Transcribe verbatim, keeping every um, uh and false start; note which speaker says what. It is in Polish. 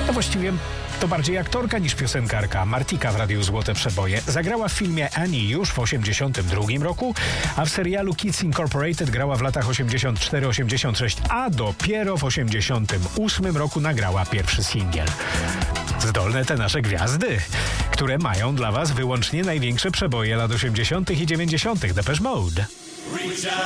Speaker 1: No właściwie to bardziej aktorka niż piosenkarka. Martika w Radiu Złote Przeboje zagrała w filmie Annie już w osiemdziesiątym drugim roku, a w serialu Kids Incorporated grała w latach osiemdziesiątym czwartym osiemdziesiątym szóstym, a dopiero w osiemdziesiątym ósmym roku nagrała pierwszy singiel. Zdolne te nasze gwiazdy, które mają dla was wyłącznie największe przeboje lat osiemdziesiątych i dziewięćdziesiątych. Depeche Mode.